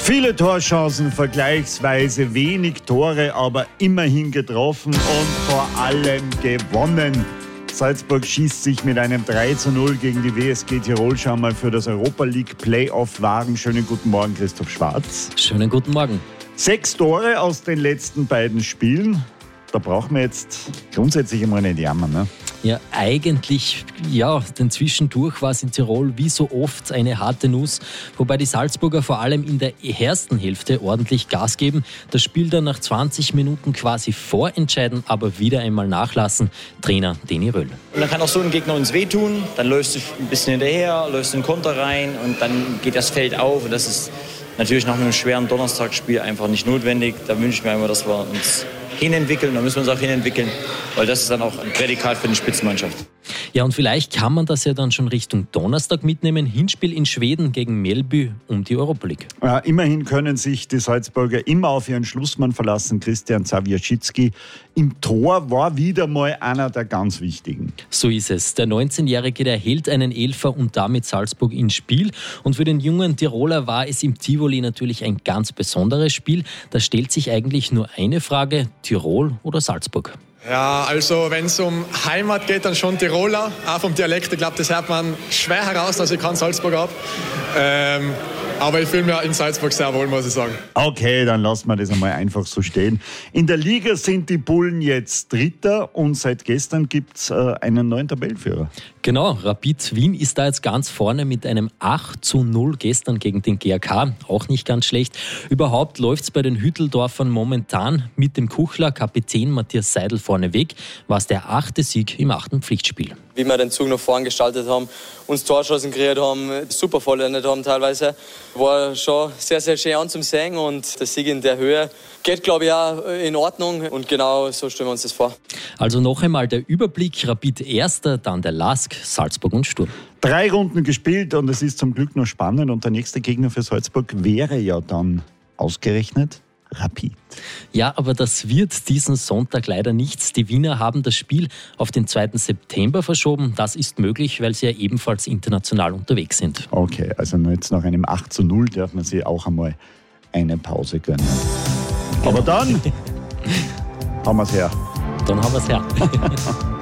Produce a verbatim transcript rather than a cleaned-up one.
Viele Torchancen, vergleichsweise wenig Tore, aber immerhin getroffen und vor allem gewonnen. Salzburg schießt sich mit einem drei zu null gegen die W S G Tirol schon mal für das Europa League Playoff wagen. Schönen guten Morgen, Christoph Schwarz. Schönen guten Morgen. Sechs Tore aus den letzten beiden Spielen. Da brauchen wir jetzt grundsätzlich einmal nicht jammern, ne? Ja, eigentlich, ja, denn zwischendurch war es in Tirol wie so oft eine harte Nuss, wobei die Salzburger vor allem in der ersten Hälfte ordentlich Gas geben, das Spiel dann nach zwanzig Minuten quasi vorentscheiden, aber wieder einmal nachlassen. Trainer Deni Röll. Und dann kann auch so ein Gegner uns wehtun, dann läufst du ein bisschen hinterher, läufst einen Konter rein und dann geht das Feld auf und das ist natürlich nach einem schweren Donnerstagsspiel einfach nicht notwendig. Da wünsche ich mir immer, dass wir uns hinentwickeln, da müssen wir uns auch hinentwickeln, weil das ist dann auch ein Prädikat für eine Spitzenmannschaft. Ja, und vielleicht kann man das ja dann schon Richtung Donnerstag mitnehmen. Hinspiel in Schweden gegen Mjällby um die Europa League. Ja, immerhin können sich die Salzburger immer auf ihren Schlussmann verlassen, Christian Zawiaschicki. Im Tor war wieder mal einer der ganz wichtigen. So ist es. Der neunzehnjährige, der hält einen Elfer und damit Salzburg ins Spiel. Und für den jungen Tiroler war es im Tivoli natürlich ein ganz besonderes Spiel. Da stellt sich eigentlich nur eine Frage: Tirol oder Salzburg? Ja, also wenn es um Heimat geht, dann schon Tiroler. Auch vom Dialekt, ich glaube, das hört man schwer heraus, dass ich kein Salzburg habe. Ähm, aber ich fühle mich in Salzburg sehr wohl, muss ich sagen. Okay, dann lassen wir das einmal einfach so stehen. In der Liga sind die Bullen jetzt Dritter und seit gestern gibt es äh, einen neuen Tabellenführer. Genau, Rapid Wien ist da jetzt ganz vorne mit einem acht zu null gestern gegen den G A K. Auch nicht ganz schlecht. Überhaupt läuft es bei den Hütteldorfern momentan mit dem Kuchler Kapitän Matthias Seidel vorneweg. War es der achte Sieg im achten Pflichtspiel. Wie wir den Zug nach vorn gestaltet haben, uns Torschancen kreiert haben, super vollendet haben teilweise. War schon sehr, sehr schön anzusehen und der Sieg in der Höhe geht, glaube ich, auch in Ordnung und genau so stellen wir uns das vor. Also noch einmal der Überblick: Rapid Erster, dann der Lask, Salzburg und Sturm. Drei Runden gespielt und es ist zum Glück noch spannend und der nächste Gegner für Salzburg wäre ja dann ausgerechnet Rapid. Ja, aber das wird diesen Sonntag leider nichts. Die Wiener haben das Spiel auf den zweiten September verschoben. Das ist möglich, weil sie ja ebenfalls international unterwegs sind. Okay, also jetzt nach einem acht zu null darf man sich auch einmal eine Pause gönnen. Aber dann haben wir es her. Dann haben wir es her.